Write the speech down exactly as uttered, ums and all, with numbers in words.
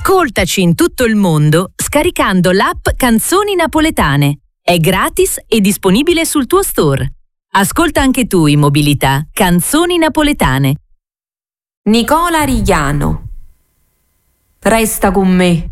Ascoltaci in tutto il mondo scaricando l'app Canzoni Napoletane. È gratis e disponibile sul tuo store. Ascolta anche tu in mobilità Canzoni Napoletane. Nicola Rigliano. Resta con me.